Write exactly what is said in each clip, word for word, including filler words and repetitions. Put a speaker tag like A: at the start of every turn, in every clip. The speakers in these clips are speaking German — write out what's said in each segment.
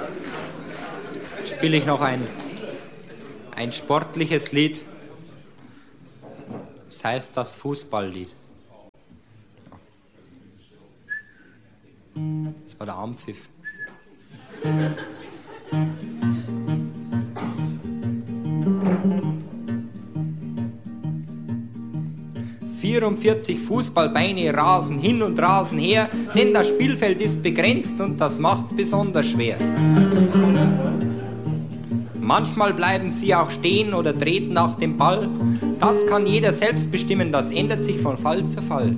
A: spiele ich noch ein, ein sportliches Lied. Das heißt das Fußballlied. Das war der Armpfiff. vierundvierzig Fußballbeine rasen hin und rasen her, denn das Spielfeld ist begrenzt und das macht's besonders schwer. Manchmal bleiben sie auch stehen oder treten nach dem Ball. Das kann jeder selbst bestimmen, das ändert sich von Fall zu Fall.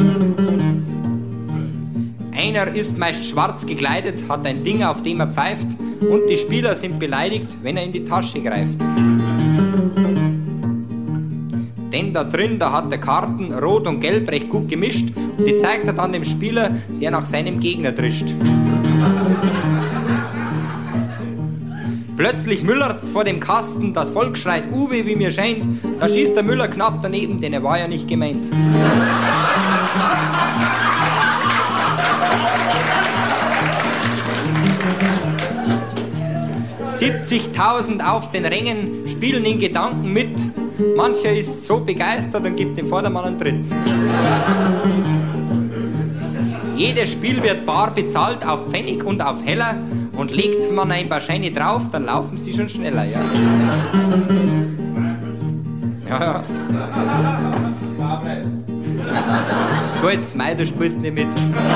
A: Einer ist meist schwarz gekleidet, hat ein Ding, auf dem er pfeift, und die Spieler sind beleidigt, wenn er in die Tasche greift. Denn da drin, da hat er Karten, rot und gelb, recht gut gemischt, und die zeigt er dann dem Spieler, der nach seinem Gegner drischt. Plötzlich müllert's vor dem Kasten, das Volk schreit Uwe, wie mir scheint, da schießt der Müller knapp daneben, denn er war ja nicht gemeint. siebzigtausend auf den Rängen spielen in Gedanken mit. Mancher ist so begeistert und gibt dem Vordermann einen Tritt. Jedes Spiel wird bar bezahlt auf Pfennig und auf Heller, und legt man ein paar Scheine drauf, dann laufen sie schon schneller, ja. Ja, ja. Gut, Smai, du spielst nicht mit.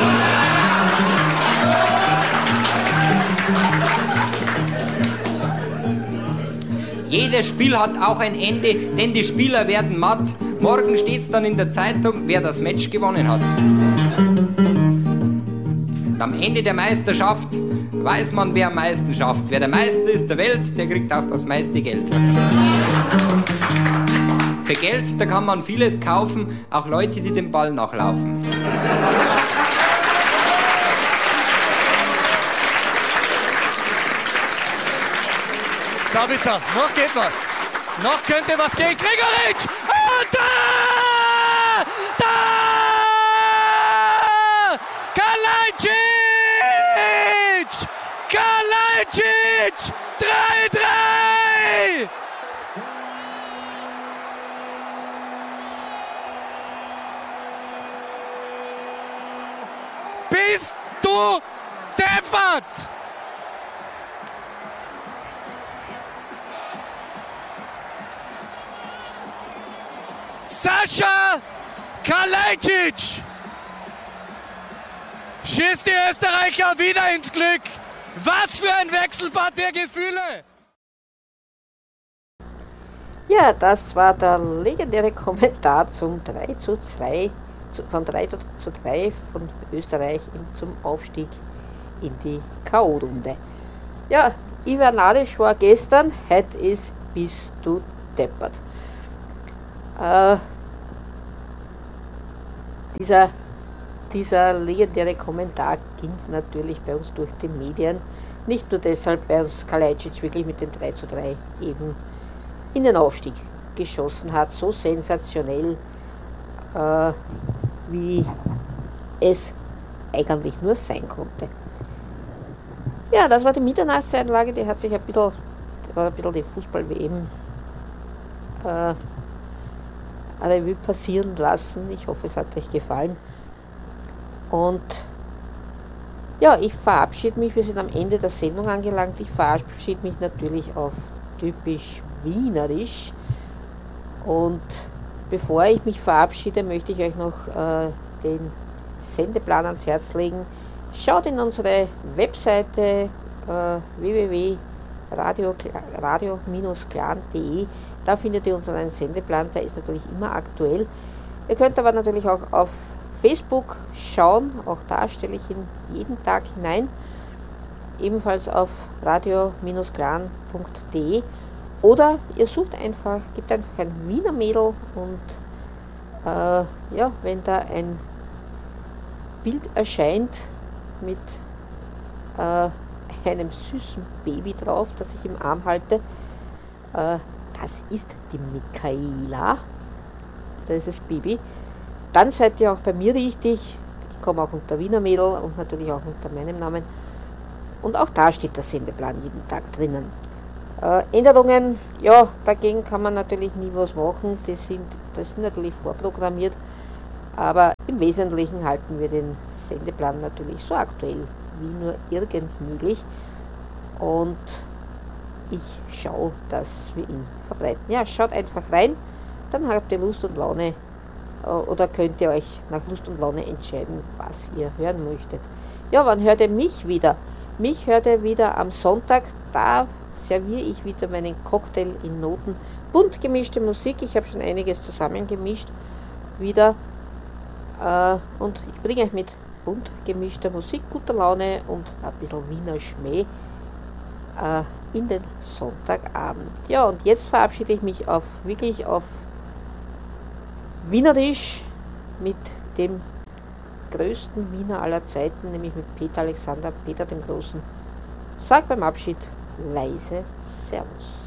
A: Jedes Spiel hat auch ein Ende, denn die Spieler werden matt. Morgen steht's dann in der Zeitung, wer das Match gewonnen hat. Und am Ende der Meisterschaft weiß man, wer am meisten schafft. Wer der Meister ist der Welt, der kriegt auch das meiste Geld. Für Geld, da kann man vieles kaufen, auch Leute, die dem Ball nachlaufen.
B: Sabitzer, noch geht was. Noch könnte was gehen. Gregoritsch! Und da! Da! Kalajdzic! Kalajdzic! drei drei! Bist du deppert? Sascha Kalajdzic schießt die Österreicher wieder ins Glück. Was für ein Wechselbad der Gefühle!
C: Ja, das war der legendäre Kommentar zum drei zu zwei, von drei zu drei von Österreich zum Aufstieg in die K O-Runde. Ja, Ivanovic war gestern, heute ist bist du deppert. Äh, dieser, dieser legendäre Kommentar ging natürlich bei uns durch die Medien. Nicht nur deshalb, weil uns Kalajdzic wirklich mit dem drei zu drei eben in den Aufstieg geschossen hat. So sensationell, äh, wie es eigentlich nur sein konnte. Ja, das war die Mitternachtseinlage, die hat sich ein bisschen, ein bisschen die Fußball-W M äh, Revue passieren lassen. Ich hoffe, es hat euch gefallen. Und ja, ich verabschiede mich, wir sind am Ende der Sendung angelangt. Ich verabschiede mich natürlich auf typisch wienerisch. Und bevor ich mich verabschiede, möchte ich euch noch äh, den Sendeplan ans Herz legen. Schaut in unsere Webseite äh, w w w punkt radio Bindestrich clan punkt d e. Da findet ihr unseren Sendeplan, der ist natürlich immer aktuell. Ihr könnt aber natürlich auch auf Facebook schauen, auch da stelle ich ihn jeden Tag hinein, ebenfalls auf radio Bindestrich clan punkt d e. Oder ihr sucht einfach, gebt einfach ein Wiener Mädel und äh, ja, wenn da ein Bild erscheint mit äh, einem süßen Baby drauf, das ich im Arm halte, äh, das ist die Michaela, das ist das Baby, dann seid ihr auch bei mir richtig. Ich komme auch unter Wiener Mädel und natürlich auch unter meinem Namen. Und auch da steht der Sendeplan jeden Tag drinnen. Äh, Änderungen, ja, dagegen kann man natürlich nie was machen, die sind, das sind natürlich vorprogrammiert, aber im Wesentlichen halten wir den Sendeplan natürlich so aktuell wie nur irgend möglich und ich schaue, dass wir ihn verbreiten. Ja, schaut einfach rein, dann habt ihr Lust und Laune äh, oder könnt ihr euch nach Lust und Laune entscheiden, was ihr hören möchtet. Ja, wann hört ihr mich wieder? Mich hört ihr wieder am Sonntag, da serviere ich wieder meinen Cocktail in Noten. Bunt gemischte Musik, ich habe schon einiges zusammengemischt wieder äh, und ich bringe euch mit bunt gemischter Musik, guter Laune und ein bisschen Wiener Schmäh äh, in den Sonntagabend. Ja, und jetzt verabschiede ich mich auf wirklich auf Wienerisch mit dem größten Wiener aller Zeiten, nämlich mit Peter Alexander, Peter dem Großen. Sag beim Abschied leise Servus.